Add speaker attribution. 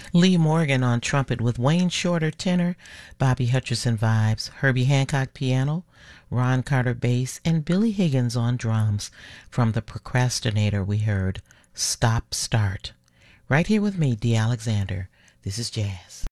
Speaker 1: Lee Morgan on trumpet with Wayne Shorter tenor, Bobby Hutcherson vibes, Herbie Hancock piano, Ron Carter bass, and Billy Higgins on drums. From The Procrastinator we heard Stop Start. Right here with me, Dee Alexander. This is Jazz.